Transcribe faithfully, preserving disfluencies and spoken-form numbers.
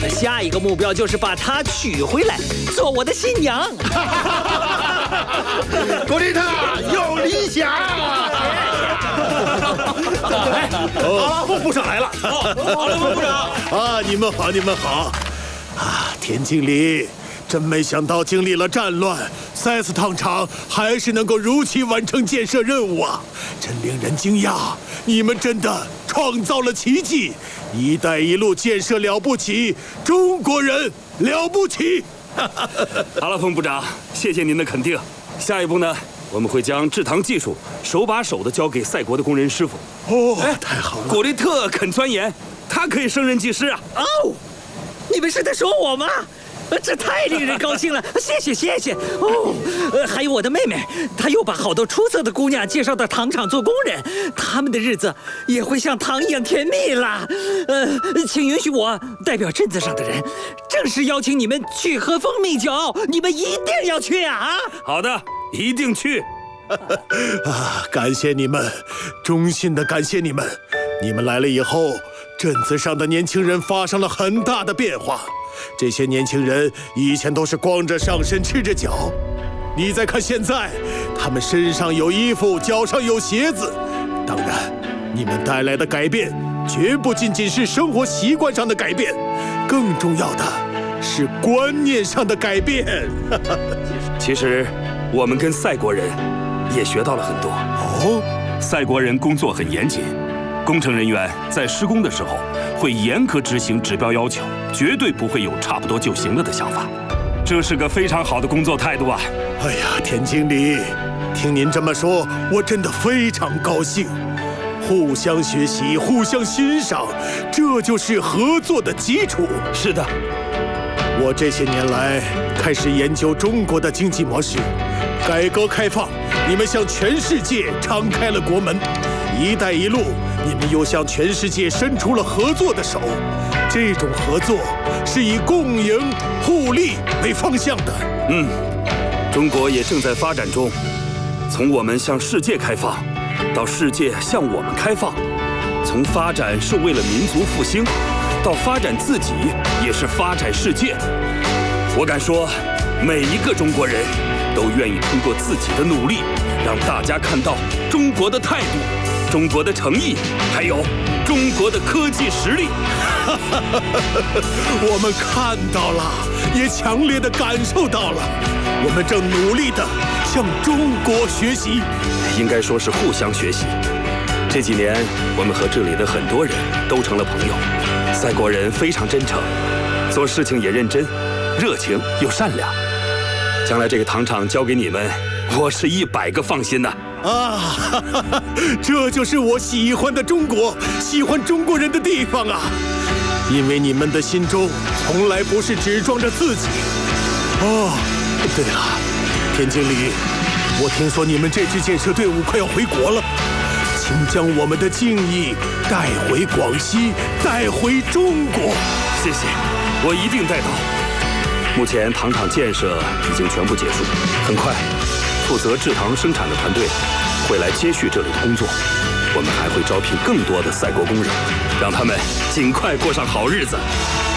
下一个目标就是把她娶回来，做我的新娘。 古丽特有理想。 哎，阿拉夫部长来了。阿拉夫部长啊，你们好，你们好。啊，田经理，真没想到经历了战乱，塞斯糖厂还是能够如期完成建设任务啊，真令人惊讶。你们真的创造了奇迹！一带一路建设了不起，中国人了不起。 阿拉峰部长，谢谢您的肯定。下一步呢，我们会将制糖技术手把手的交给赛国的工人师傅。 哦，太好了！ 古丽特肯钻研，他可以升任技师啊。 哦，你们是在说我吗？这太令人高兴了，谢谢谢谢哦。呃，还有我的妹妹，她又把好多出色的姑娘介绍到糖厂做工人，她们的日子也会像糖一样甜蜜啦。呃，请允许我代表镇子上的人，正式邀请你们去喝蜂蜜酒，你们一定要去啊！ 好的，一定去。 啊，感谢你们，衷心的感谢你们。你们来了以后，镇子上的年轻人发生了很大的变化。这些年轻人以前都是光着上身赤着脚，你再看现在，他们身上有衣服，脚上有鞋子。当然，你们带来的改变绝不仅仅是生活习惯上的改变，更重要的是观念上的改变。 其实，我们跟赛国人也学到了很多。 哦， 赛国人工作很严谨，工程人员在施工的时候会严格执行指标要求，绝对不会有差不多就行了的想法。这是个非常好的工作态度啊！ 哎呀，田经理，听您这么说，我真的非常高兴。互相学习，互相欣赏，这就是合作的基础。 是的， 我这些年来开始研究中国的经济模式，改革开放，你们向全世界敞开了国门。一带一路，你们又向全世界伸出了合作的手。这种合作是以共赢互利为方向的。 嗯，中国也正在发展中，从我们向世界开放，到世界向我们开放，从发展是为了民族复兴，到发展自己也是发展世界。我敢说，每一个中国人都愿意通过自己的努力，让大家看到中国的态度、中国的诚意，还有中国的科技实力。 我们看到了，也强烈的感受到了，我们正努力的向中国学习， 应该说是互相学习。这几年，我们和这里的很多人都成了朋友。赛国人非常真诚，做事情也认真、热情又善良。将来这个糖厂交给你们，我是一百个放心的。 啊，哈哈哈，这就是我喜欢的中国，喜欢中国人的地方啊！因为你们的心中从来不是只装着自己。哦，对了，田经理，我听说你们这支建设队伍快要回国了，请将我们的敬意带回广西，带回中国。 谢谢，我一定带到。目前糖厂建设已经全部结束，很快负责制糖生产的团队会来接续这里的工作。我们还会招聘更多的赛国工人，让他们尽快过上好日子。